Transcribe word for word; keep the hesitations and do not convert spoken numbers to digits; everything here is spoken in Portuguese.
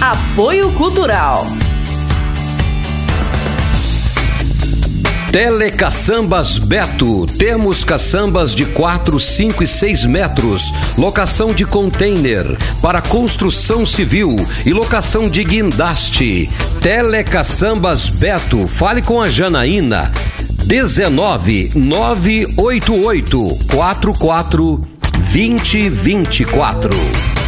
Apoio Cultural. Telecaçambas Beto. Temos caçambas de quatro, cinco e seis metros. Locação de container para construção civil e locação de guindaste. Telecaçambas Beto. Fale com a Janaína. dezenove, nove oito oito, quatro quatro, vinte, vinte e quatro.